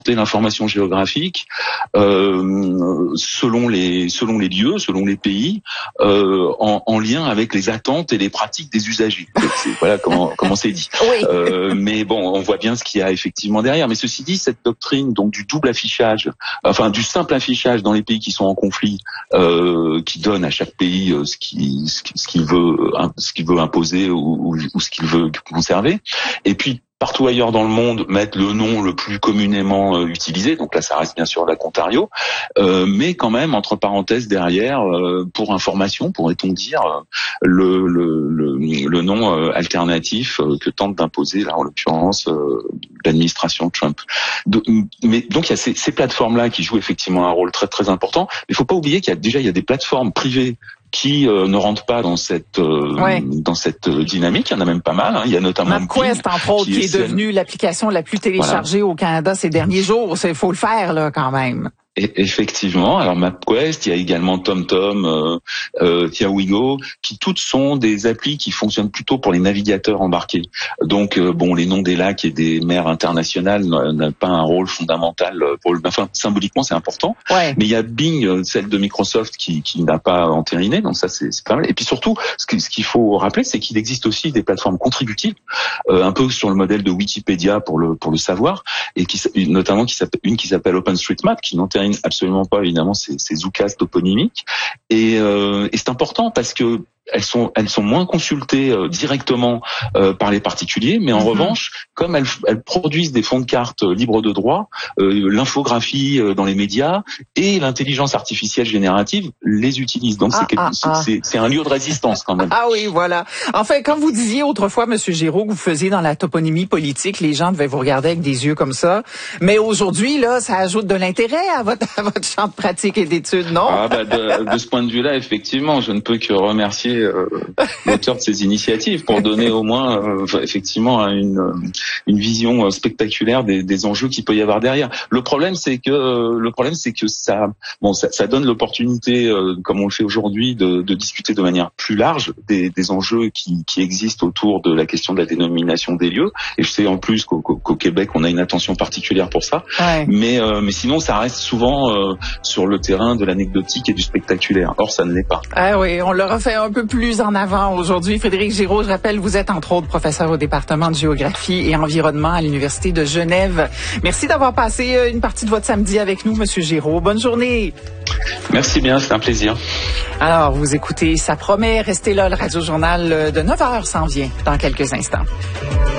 l'information géographique selon les lieux, selon les pays, en lien avec les attentes et les pratiques des usagers. Voilà comment c'est dit. Oui. Mais bon, on voit bien ce qu'il y a effectivement derrière. Mais ceci dit, cette doctrine donc du double affichage, enfin du simple affichage dans les pays qui sont en conflit, qui donne à chaque pays ce qu'il veut imposer ou ce qu'il veut conserver, et puis partout ailleurs dans le monde, mettre le nom le plus communément utilisé. Donc là, ça reste bien sûr la Contario, mais quand même entre parenthèses derrière, pour information, pourrait-on dire, le nom alternatif que tente d'imposer là en l'occurrence l'administration Trump. Donc il y a ces plateformes-là qui jouent effectivement un rôle très très important. Mais il faut pas oublier qu'il y a des plateformes privées qui ne rentrent pas dans cette dynamique. Il y en a même pas mal. Il y a notamment MapQuest, entre autres, qui est devenue l'application la plus téléchargée au Canada ces derniers jours. Il faut le faire là quand même. Et effectivement, alors MapQuest, il y a également TomTom, il y a Wigo, qui toutes sont des applis qui fonctionnent plutôt pour les navigateurs embarqués. Donc les noms des lacs et des mers internationales n'ont pas un rôle fondamental symboliquement c'est important. Ouais. Mais il y a Bing, celle de Microsoft, qui n'a pas entériné, donc ça c'est pas mal. Et puis surtout, ce qu'il faut rappeler, c'est qu'il existe aussi des plateformes contributives, un peu sur le modèle de Wikipédia pour le savoir, et notamment une qui s'appelle OpenStreetMap, qui n'entérine absolument pas évidemment ces oukas toponymiques, et c'est important parce que elles sont moins consultées directement par les particuliers, mais en revanche, comme elles produisent des fonds de cartes libres de droit, l'infographie dans les médias et l'intelligence artificielle générative les utilisent. Donc c'est un lieu de résistance quand même. Ah oui, voilà. Enfin, quand vous disiez autrefois, Monsieur Giraud, que vous faisiez dans la toponymie politique, les gens devaient vous regarder avec des yeux comme ça. Mais aujourd'hui, là, ça ajoute de l'intérêt à votre champ de pratique et d'études, non? De ce point de vue-là, effectivement, je ne peux que remercier l'auteur de ces initiatives pour donner au moins effectivement une vision spectaculaire des enjeux qu'il peut y avoir derrière. Le problème c'est que ça donne l'opportunité, comme on le fait aujourd'hui, de discuter de manière plus large des enjeux qui existent autour de la question de la dénomination des lieux. Et je sais en plus qu'au Québec on a une attention particulière pour ça. Ouais. Mais sinon ça reste souvent sur le terrain de l'anecdotique et du spectaculaire. Or ça ne l'est pas. Ah oui, on le refait un peu plus en avant aujourd'hui. Frédéric Giraud, je rappelle, vous êtes entre autres professeur au département de géographie et environnement à l'Université de Genève. Merci d'avoir passé une partie de votre samedi avec nous, Monsieur Giraud. Bonne journée. Merci bien, c'est un plaisir. Alors, vous écoutez Ça promet, restez là, le Radio-Journal de 9h s'en vient dans quelques instants.